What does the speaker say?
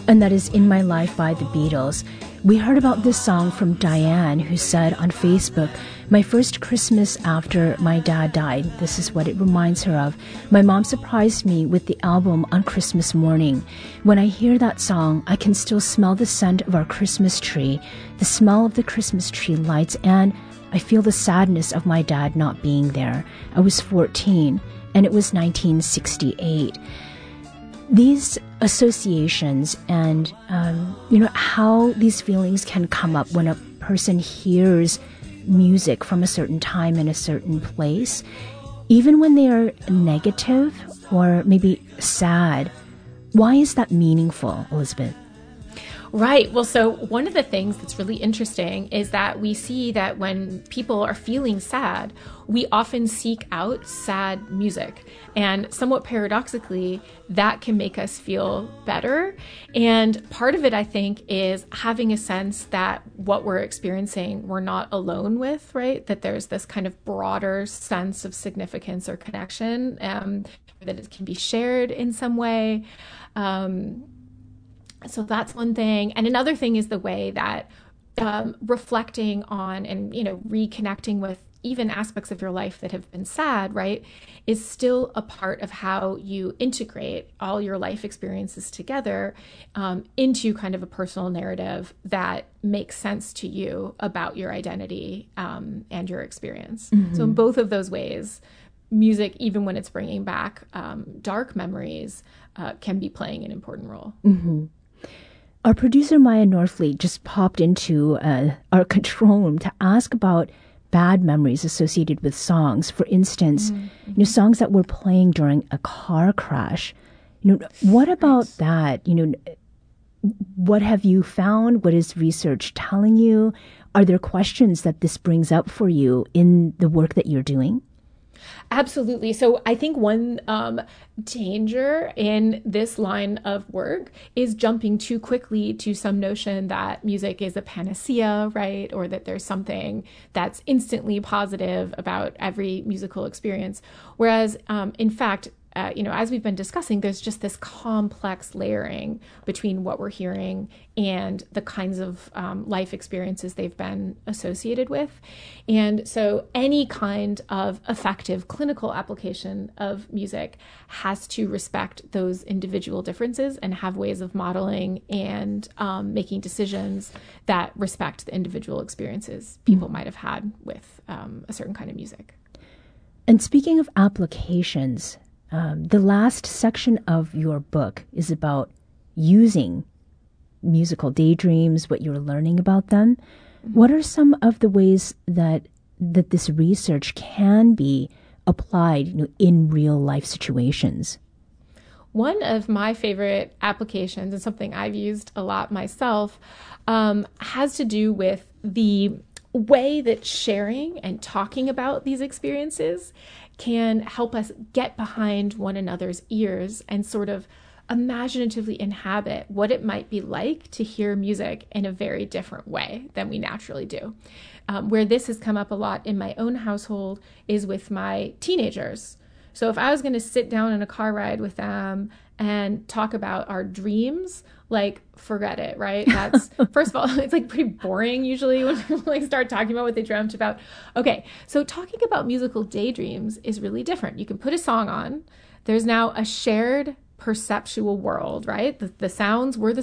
And that is In My Life by the Beatles. We heard about this song from Diane, who said on Facebook, "My first Christmas after my dad died." This is what it reminds her of. "My mom surprised me with the album on Christmas morning. When I hear that song, I can still smell the scent of our Christmas tree, the smell of the Christmas tree lights, and I feel the sadness of my dad not being there. I was 14, and it was 1968. These associations and, how these feelings can come up when a person hears music from a certain time in a certain place, even when they are negative or maybe sad. Why is that meaningful, Elizabeth? Right. Well, so one of the things that's really interesting is that we see that when people are feeling sad, we often seek out sad music. And somewhat paradoxically, that can make us feel better. And part of it, I think, is having a sense that what we're experiencing, we're not alone with, right? That there's this kind of broader sense of significance or connection, that it can be shared in some way. So that's one thing. And another thing is the way that reflecting on and, reconnecting with even aspects of your life that have been sad, right, is still a part of how you integrate all your life experiences together into kind of a personal narrative that makes sense to you about your identity and your experience. Mm-hmm. So in both of those ways, music, even when it's bringing back dark memories, can be playing an important role. Mm-hmm. Our producer, Maya Norfleet, just popped into our control room to ask about bad memories associated with songs. For instance, songs that were playing during a car crash. What about that? What have you found? What is research telling you? Are there questions that this brings up for you in the work that you're doing? Absolutely. So I think one danger in this line of work is jumping too quickly to some notion that music is a panacea, right? Or that there's something that's instantly positive about every musical experience. Whereas, in fact, as we've been discussing, there's just this complex layering between what we're hearing and the kinds of life experiences they've been associated with. And so any kind of effective clinical application of music has to respect those individual differences and have ways of modeling and making decisions that respect the individual experiences people might have had with a certain kind of music. And speaking of applications, the last section of your book is about using musical daydreams, what you're learning about them. Mm-hmm. What are some of the ways that this research can be applied in real life situations? One of my favorite applications, and something I've used a lot myself, has to do with the way that sharing and talking about these experiences can help us get behind one another's ears and sort of imaginatively inhabit what it might be like to hear music in a very different way than we naturally do. Where this has come up a lot in my own household is with my teenagers. So if I was going to sit down in a car ride with them and talk about our dreams, forget it, right? That's, first of all, it's pretty boring usually when people start talking about what they dreamt about. Okay, so talking about musical daydreams is really different. You can put a song on. There's now a shared perceptual world, right? The sounds, we're the